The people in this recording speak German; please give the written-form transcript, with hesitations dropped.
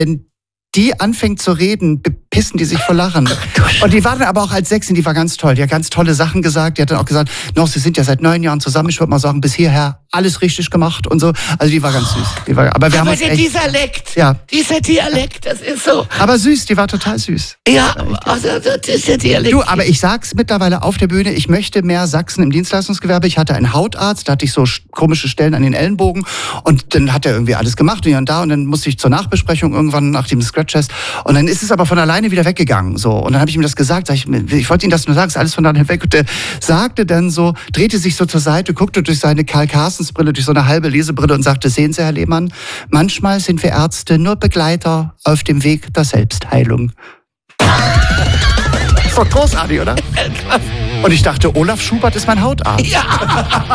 Wenn die anfängt zu reden, bepissen die sich vor Lachen. Und die war dann aber auch als Sechsin, die war ganz toll. Die hat ganz tolle Sachen gesagt. Die hat dann auch gesagt, noch, sie sind ja seit 9 Jahren zusammen. Ich würde mal sagen, bis hierher alles richtig gemacht und so. Also die war ganz süß. Aber wir haben uns echt, dieser Dialekt, ja. dieser Dialekt, das ist so. Aber süß, die war total süß. Ja, also das ist der Dialekt. Du, aber ich sag's mittlerweile auf der Bühne, ich möchte mehr Sachsen im Dienstleistungsgewerbe. Ich hatte einen Hautarzt, da hatte ich so komische Stellen an den Ellenbogen und dann hat er irgendwie alles gemacht und hier und da und dann musste ich zur Nachbesprechung irgendwann nach dem Scratch-Test und dann ist es aber von alleine wieder weggegangen. So. Und dann habe ich ihm das gesagt, ich wollte ihm das nur sagen, ist alles von alleine weg. Und der sagte dann so, drehte sich so zur Seite, guckte durch seine Karl-Carstens-Brille, durch so eine halbe Lesebrille und sagte, sehen Sie, Herr Lehmann, manchmal sind wir Ärzte nur Begleiter auf dem Weg der Selbstheilung. Ist doch großartig, oder? Und ich dachte, Olaf Schubert ist mein Hautarzt. Ja.